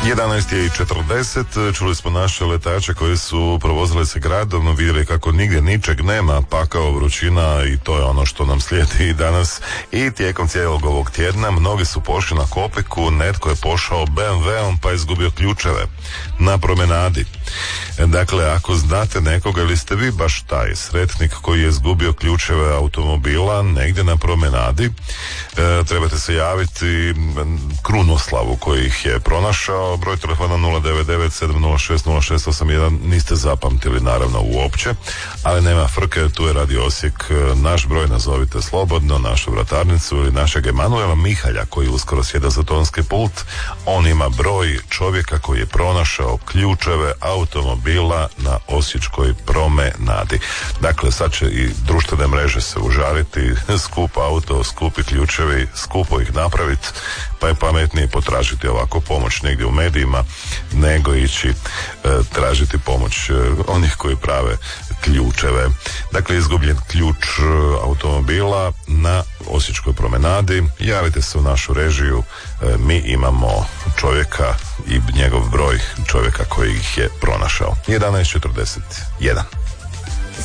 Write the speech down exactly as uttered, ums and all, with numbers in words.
jedanaest je i četrdeset, čuli smo naše letače koji su provozili se gradom, vidjeli kako nigdje ničeg nema, pakao, vrućina i to je ono što nam slijedi i danas i tijekom cijelog ovog tjedna. Mnogi su pošli na Kopeku, netko je pošao be em veom pa je izgubio ključeve na promenadi. Dakle, ako znate nekoga ili ste vi baš taj sretnik koji je izgubio ključeve automobila negdje na promenadi, e, trebate se javiti Krunoslavu koji ih je pronašao. Broj telefona nula devet devet sedam nula šest nula šest osam jedan, niste zapamtili naravno uopće, ali nema frke, tu je Radio Osijek, naš broj nazovite slobodno, našu vratarnicu ili našeg Emanuela Mihalja koji uskoro sjeda za tonski pult. On ima broj čovjeka koji je pronašao ključeve automobila na osječkoj promenadi. Dakle, sad će i društvene mreže se užariti, skup auto, skupi ključevi, skupo ih napraviti, pa je pametnije potražiti ovako pomoć negdje u medijima nego ići e, tražiti pomoć e, onih koji prave ključeve. Dakle, izgubljen ključ e, automobila na osječkoj promenadi, javite se u našu režiju, e, mi imamo čovjeka i njegov broj čovjeka koji ih je pronašao. jedanaest četrdeset jedan.